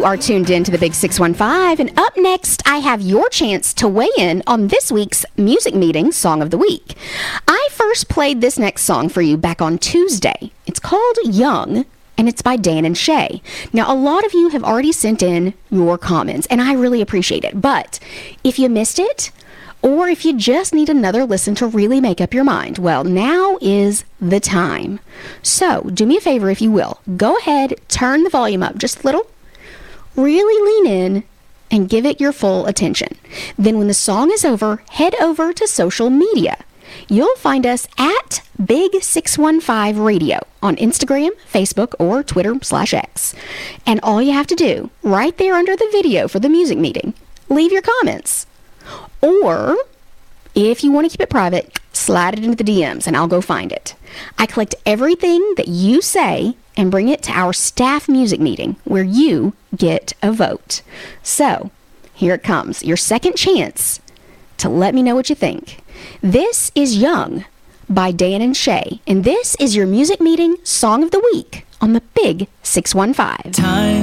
You are tuned in to the Big 615, and up next, I have your chance to weigh in on this week's Music Meeting Song of the Week. I first played this next song for you back on Tuesday. It's called Young, and it's by Dan and Shay. Now, a lot of you have already sent in your comments, and I really appreciate it. But if you missed it, or if you just need another listen to really make up your mind, well, now is the time. So, do me a favor if you will. Go ahead, turn the volume up just a little. Really lean in and give it your full attention. Then when the song is over, head over to social media. You'll find us at Big 615 Radio on Instagram, Facebook, or Twitter/X. And all you have to do, right there under the video for the music meeting, leave your comments. Or, if you want to keep it private, slide it into the DMs and I'll go find it. I collect everything that you say and bring it to our staff music meeting where you get a vote. So, here it comes, your second chance to let me know what you think. This is Young by Dan and Shay, and this is your Music Meeting Song of the Week on the Big 615. Time